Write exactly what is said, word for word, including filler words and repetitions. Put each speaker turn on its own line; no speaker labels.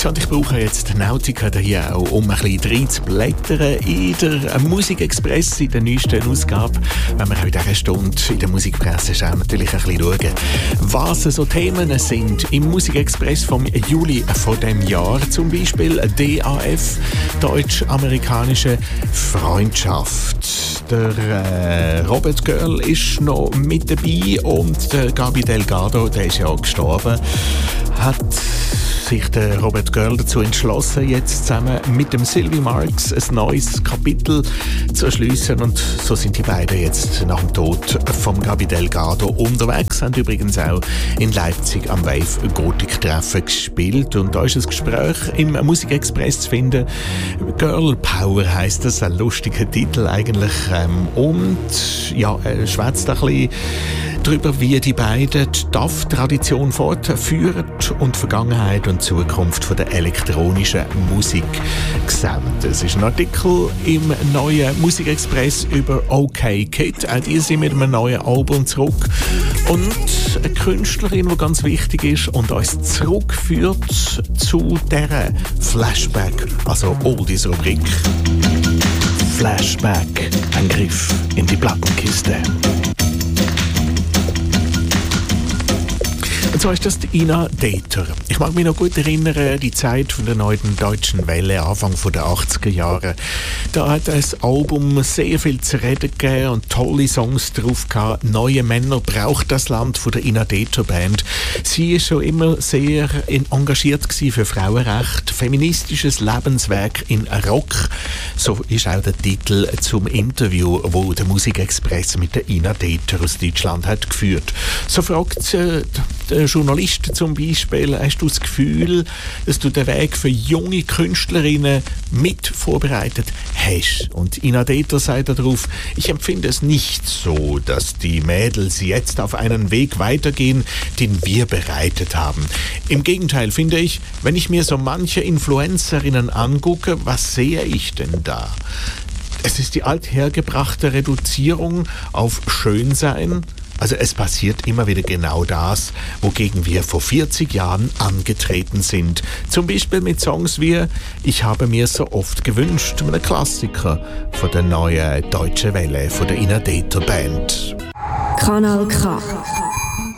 Tja, und ich brauche jetzt Nautica hier auch, um ein bisschen reinzublättern in der Musikexpress, in der neuesten Ausgabe. Wenn wir auch in dieser Stunde in der Musikpresse schauen, natürlich ein bisschen schauen, was so Themen sind im Musikexpress vom Juli von dem Jahr. Zum Beispiel D A F, Deutsch-Amerikanische Freundschaft. Der äh, Robert Girl ist noch mit dabei und der Gabi Delgado, der ist ja auch gestorben, hat sich der Robert Girl dazu entschlossen, jetzt zusammen mit dem Sylvie Marks ein neues Kapitel zu erschliessen. Und so sind die beiden jetzt nach dem Tod von Gabi Delgado unterwegs, haben übrigens auch in Leipzig am Wave Gothic Treffen gespielt. Und da ist ein Gespräch im Musikexpress zu finden. Girl Power heisst das, ein lustiger Titel eigentlich. Und ja, er schwätzt ein bisschen darüber, wie die beiden die D A F-Tradition fortführen und Vergangenheit und Zukunft von der elektronischen Musik sehen. Es ist ein Artikel im neuen Musikexpress über OK Kid. Auch die sind mit einem neuen Album zurück. Und eine Künstlerin, die ganz wichtig ist und uns zurückführt zu dieser Flashback, also Oldies-Rubrik. Flashback, ein Griff in die Plattenkiste. Und so ist das die Ina Dater. Ich mag mich noch gut erinnern, die Zeit von der neuen deutschen Welle, Anfang der achtziger Jahre. Da hat das Album sehr viel zu reden gegeben und tolle Songs drauf gehabt. Neue Männer braucht das Land von der Ina Dater Band. Sie ist schon immer sehr engagiert gewesen für Frauenrecht, feministisches Lebenswerk in Rock. So ist auch der Titel zum Interview, wo der Musikexpress mit der Ina Dater aus Deutschland hat geführt. So fragt äh, der Journalist zum Beispiel, hast du das Gefühl, dass du den Weg für junge Künstlerinnen mit vorbereitet hast? Und Ina Dater sagt darauf, ich empfinde es nicht so, dass die Mädels jetzt auf einen Weg weitergehen, den wir bereitet haben. Im Gegenteil finde ich, wenn ich mir so manche Influencerinnen angucke, was sehe ich denn da? Es ist die althergebrachte Reduzierung auf Schönsein. Also es passiert immer wieder genau das, wogegen wir vor vierzig Jahren angetreten sind. Zum Beispiel mit Songs wie «Ich habe mir so oft gewünscht», ein Klassiker von der neuen Deutsche Welle, von der Ina Dater Band.
Kanal K.